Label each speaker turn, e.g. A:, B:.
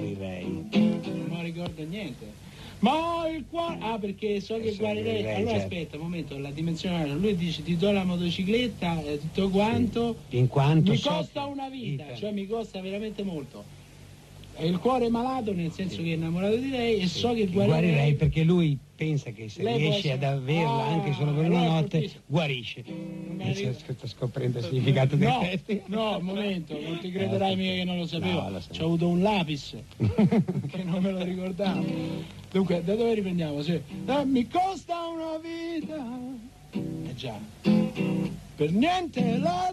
A: guarirei.
B: Non me lo ricordo niente. Ma il cuore... Ah, perché so che guarirei. Allora
A: certo.
B: aspetta un momento, la dimensione. Lui dice ti do la motocicletta, tutto quanto.
A: Sì. In quanto
B: Mi
A: so
B: costa
A: che-
B: una vita,
A: vita.
B: cioè mi costa veramente molto. E il cuore è malato, nel senso che è innamorato di lei e so che
A: guarirei perché lui pensa che se
B: Lei può
A: riesce
B: essere-
A: ad averla anche solo per
B: allora
A: una
B: è
A: notte,
B: fortissimo.
A: guarisce.
B: Non me la
A: Adesso
B: ricordo.
A: sto scoprendo il significato dei
B: No,
A: testi.
B: no, un momento, non ti crederai mica che non lo sapevo.
A: No, lo so.
B: C'ho avuto un lapis che non me lo ricordavo. Dunque, da dove riprendiamo? Sì. Mi costa una vita. Già. Per niente la